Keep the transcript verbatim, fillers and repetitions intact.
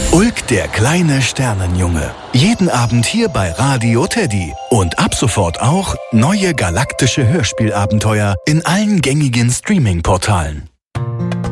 Ulk, der kleine Sternenjunge. Jeden Abend hier bei Radio Teddy. Und ab sofort auch neue galaktische Hörspielabenteuer in allen gängigen Streaming-Portalen.